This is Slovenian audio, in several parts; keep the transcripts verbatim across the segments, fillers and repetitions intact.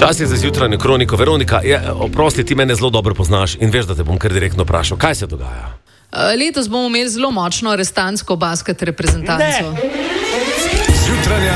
Čas je za zjutranjo kroniko. Veronika, je, oprosti, ti mene zelo dobro poznaš in veš, da te bom kar direktno vprašal. Kaj se dogaja? Letos bomo imeli zelo močno arestantsko basket reprezentanco. Ne. Zjutranja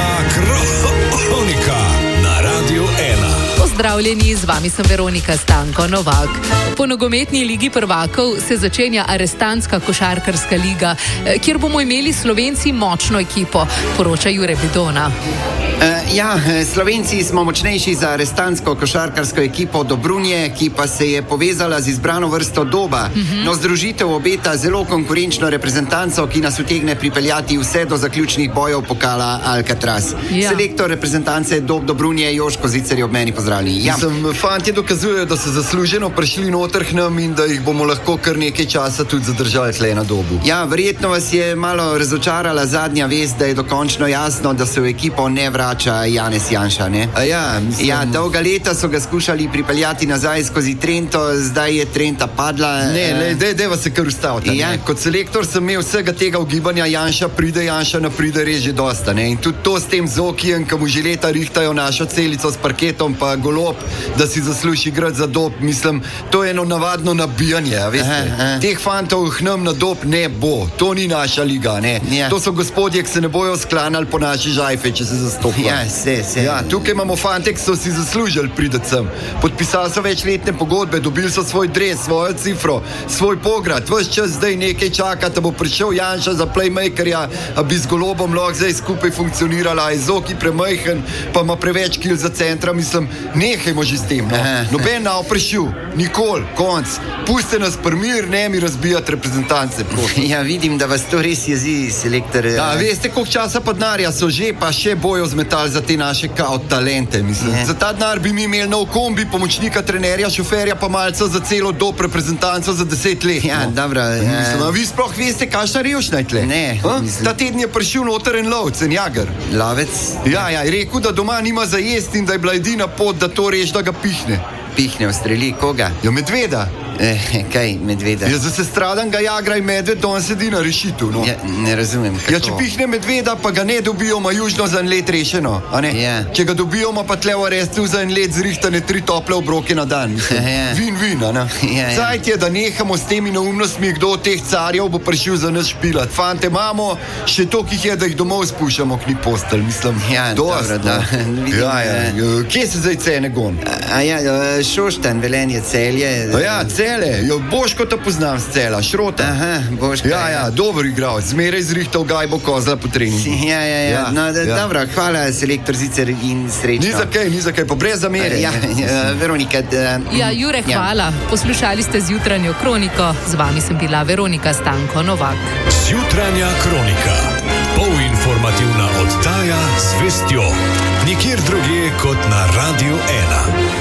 kronika na Radiu ena. Pozdravljeni, z vami sem Veronika Stanko Novak. Po nogometni ligi prvakov se začenja arestantska košarkarska liga, kjer bomo imeli Slovenci močno ekipo, poroča Jure Bidona. Uh, ja, Slovenci smo močnejši za arestantsko košarkarsko ekipo Dobrunje, ki pa se je povezala z izbrano vrsto Doba. Uh-huh. No, združitev obeta zelo konkurenčno reprezentanco, ki nas utegne pripeljati vse do zaključnih bojev pokala Alcatraz. Ja. Selektor reprezentance Dob Dobrunje Joško Zicer je ob meni, pozdravljeni. Ja. Mislim, fantje dokazujejo, da so zasluženo prišli noter k nam in da jih bomo lahko kar nekaj časa tudi zadržali tle na Dobu. Ja, verjetno vas je malo razočarala zadnja vest, da je dokončno jasno, da se v ekipo ne vrača Janez Janša, ne? A ja, mislim... ja, dolga leta so ga skušali pripeljati nazaj skozi Trento, zdaj je Trenta padla. Ne, ne, dej, dejva se kar ustaviti. Ja. Kot selektor sem imel vsega tega ugibanja, Janša pride, Janša ne pride, res že dosta, ne? In tudi to s tem Zokijem, ki mu že leta rihtajo našo celico s parketom, pa Golob, da si zasluži igrati za Dob, mislim, to je eno navadno nabijanje, a veste? Aha, aha. Teh fantov k nam na Dob ne bo, to ni naša liga, ne? Ja. To so gospodje, ki se ne bojo sklanali po naši žajfe, če se zastopajo. Ja, se, se. Ja, tukaj imamo fante, ki so si zaslužili prideti sem. Podpisali so večletne pogodbe, dobili so svoj dres, svojo cifro, svoj pograd. Ves čas zdaj nekaj čaka, da bo prišel Janša za playmakerja, a bi z Golobom lahko zdaj skupaj funkcionirala. Je Zoki premajhen, pa ima preveč kil za centra. Mislim, nehajmo že s tem. No. Noben nav prišel, nikoli, konc. Puste nas primir, ne mi razbijati reprezentance. Ja, vidim, da vas to res jezi, selektor. Ja, veste, koliko časa pa denarja so že, pa še bojo zmetali za te naše kao talente, mislim. Yeah. Za ta denar bi mi imeli nov kombi, pomočnika trenerja, šoferja, pa malca za celo Dob reprezentanco za deset let. Ja, no. dobro. Mislim, a vi sploh veste, kakšna revšna je tle? Ne. Ta teden je prišel noter en lovec, en jager. Lovec? Ja, ja, je rekel, da doma nima za jesti in da je bila edina pot, da to reš, da ga pihne. Pihne, ustreli koga? Ja, medveda. Eh, kaj, medveda? Ja, za sestradanega jagra in medved, da on sedi na rešitu, no. Ja, ne razumem, kako. Ja, če pihne medveda, pa ga ne dobijo, ima južno za en let rešeno, a ne? Ja. Če ga dobijo, ima pa tle v arestu za en let zrihtane tri tople obroke na dan. Ja. Vin, vin, a ne? Ja, ja. Cajt je, da nehamo s temi neumnostmi, kdo od teh carjev bo prišel za nas špilat. Fante imamo, še toliko jih je, da jih domov spuščamo k ni postelj, mislim. Ja, dost, dobro, da. Vidim, ja, ja, ja. Kje se zdaj cene gon? A ja, Šoštanj, Velenje, Celje. A ja, Celje, jo Boško te poznam z Cela, Šrota. Aha, Boško. Ja, ja, dober igralec, zmeraj zrihtal gajbo kozla po treningu. Ja, ja, ja, ja, no, da, ja. Dobro, hvala, selektor Zicer in srečno. Ni za kaj, ni za kaj, pa brez zamere. Ja, ja, Veronika. Da, Ja, Jure, hvala. Ja. Poslušali ste zjutranjo kroniko, z vami sem bila Veronika Stanko Novak. Zjutranja kronika. Polinformativna oddaja z vestjo. Nikjer drugje kot na Radiu ena.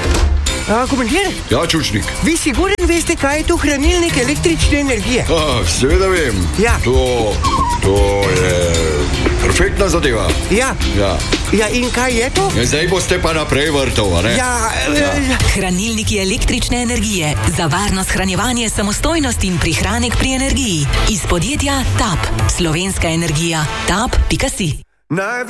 A, komentir? Ja, Čučnik. Vi siguren veste, kaj je to hranilnik električne energije? Ah, seveda vem. Ja. To, to je perfektna zadeva. Ja. Ja. Ja, in kaj je to? Ja, zdaj boste pa naprej vrtov, a ne? Ja, ja. Hranilniki električne energije. Za varno shranjevanje, samostojnost in prihranek pri energiji. Iz podjetja Tap. Slovenska energija. tap pika si.